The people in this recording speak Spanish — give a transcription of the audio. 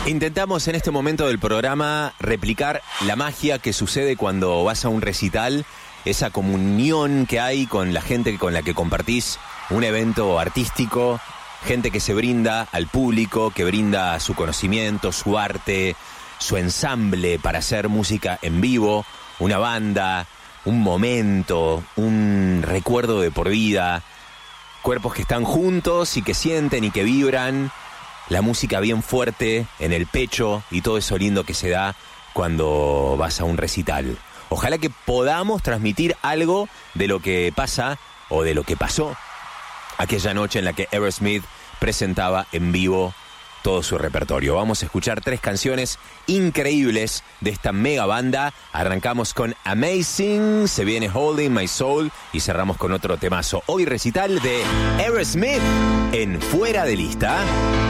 Intentamos en este momento del programa replicar la magia que sucede cuando vas a un recital, esa comunión que hay con la gente con la que compartís un evento artístico, gente que se brinda al público, que brinda su conocimiento, su arte, su ensamble para hacer música en vivo, una banda, un momento, un recuerdo de por vida, cuerpos que están juntos y que sienten y que vibran, la música bien fuerte en el pecho y todo eso lindo que se da cuando vas a un recital. Ojalá que podamos transmitir algo de lo que pasa o de lo que pasó aquella noche en la que Aerosmith presentaba en vivo todo su repertorio. Vamos a escuchar 3 canciones increíbles de esta mega banda. Arrancamos con Amazing, se viene Holding My Soul y cerramos con otro temazo. Hoy recital de Aerosmith en Fuera de Lista.